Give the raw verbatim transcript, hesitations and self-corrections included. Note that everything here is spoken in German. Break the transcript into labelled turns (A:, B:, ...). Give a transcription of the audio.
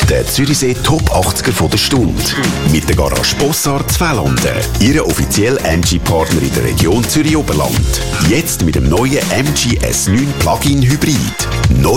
A: Der Zürichsee Top achtziger von der Stunde. Mit der Garage Bossard Zweitlanden. Ihre offizielle M G-Partner in der Region Zürich-Oberland. Jetzt mit dem neuen M G S neun Plug-in Hybrid. Neu